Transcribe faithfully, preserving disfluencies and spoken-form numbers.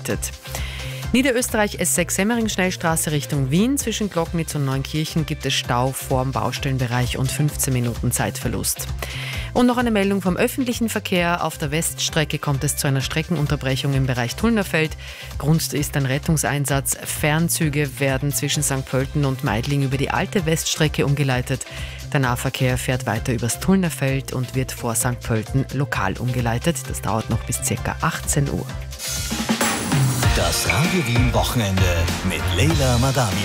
umgeleitet. Niederösterreich S sechs Semmering-Schnellstraße Richtung Wien. Zwischen Glocknitz und Neunkirchen gibt es Stau vorm Baustellenbereich und fünfzehn Minuten Zeitverlust. Und noch eine Meldung vom öffentlichen Verkehr. Auf der Weststrecke kommt es zu einer Streckenunterbrechung im Bereich Tullnerfeld. Grund ist ein Rettungseinsatz. Fernzüge werden zwischen Sankt Pölten und Meidling über die alte Weststrecke umgeleitet. Der Nahverkehr fährt weiter übers Tullnerfeld und wird vor Sankt Pölten lokal umgeleitet. Das dauert noch bis ca. achtzehn Uhr. Das Radio Wien Wochenende mit Leila Madani.